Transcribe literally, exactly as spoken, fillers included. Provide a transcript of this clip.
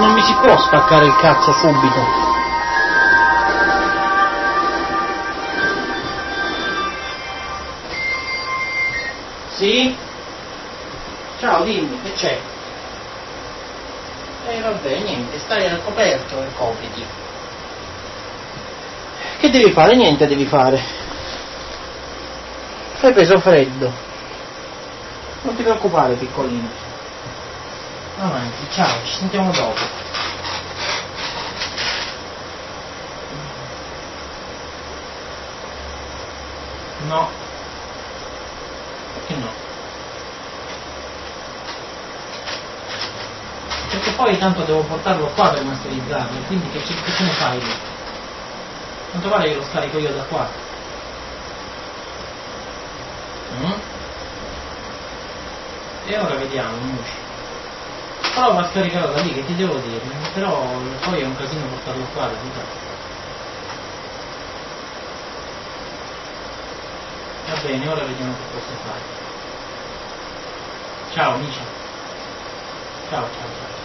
non mi si può spaccare il cazzo subito. Sì? Ciao, dimmi, che c'è? Eh vabbè, niente, stai al coperto e copriti. Che devi fare? Niente devi fare. Hai preso freddo. Non ti preoccupare, piccolino. Avanti, ciao, ci sentiamo dopo. No. Perché no? Perché poi tanto devo portarlo qua per masterizzarlo, quindi che ce, che ce ne fai lì? Tanto vale che lo scarico io da qua. Mm? E ora vediamo, amici. Prova a scaricarlo da lì, che ti devo dire, però poi è un casino portarlo qua, da Va bene, ora vediamo che posso fare. Ciao amici. Ciao, ciao, ciao.